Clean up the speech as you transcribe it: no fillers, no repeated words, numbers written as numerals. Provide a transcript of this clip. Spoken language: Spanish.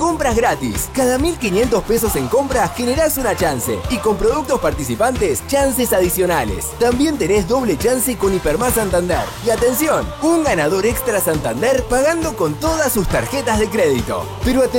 compras gratis. Cada 1.500 pesos en compras generás una chance. Y con productos participantes, chances adicionales. También tenés doble chance con Hipermás Santander. Y atención, un ganador extra Santander pagando con todas sus tarjetas de crédito. Pero